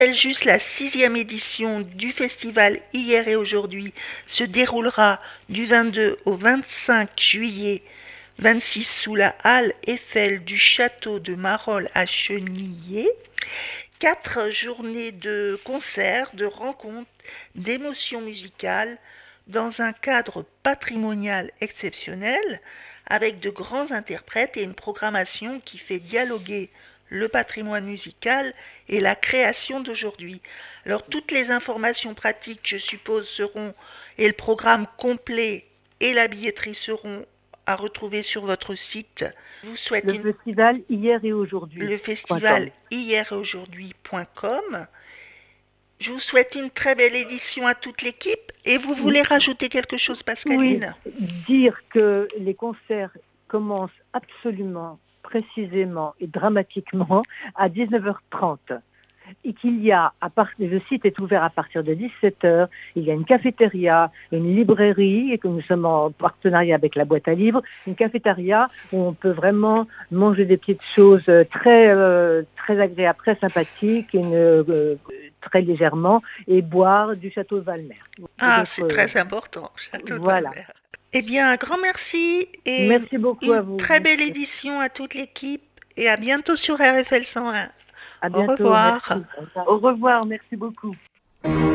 Juste la 6e édition du festival Hier et Aujourd'hui se déroulera du 22 au 25 juillet 26 sous la halle Eiffel du château de Marolles à Chenillé. 4 journées de concerts, de rencontres, d'émotions musicales dans un cadre patrimonial exceptionnel avec de grands interprètes et une programmation qui fait dialoguer le patrimoine musical et la création d'aujourd'hui. Alors toutes les informations pratiques, je suppose, et le programme complet et la billetterie seront à retrouver sur votre site. Je vous souhaite Le festival Hier et Aujourd'hui. Le festival hieretaujourd'hui.com. Je vous souhaite une très belle édition à toute l'équipe. Et vous voulez rajouter quelque chose, Pascaline? Oui, dire que les concerts commencent absolument, précisément et dramatiquement à 19h30. Et qu'il y a, le site est ouvert à partir de 17h, il y a une cafétéria, une librairie, et que nous sommes en partenariat avec la boîte à livres, une cafétéria où on peut vraiment manger des petites choses très agréables, très sympathiques, très légèrement, et boire du château de Valmer. Ah, c'est très important, château de Valmer. Eh bien, un grand merci et merci beaucoup à vous. Très belle édition à toute l'équipe et à bientôt sur RFL 101. À bientôt. Au revoir. Merci. Au revoir, merci beaucoup.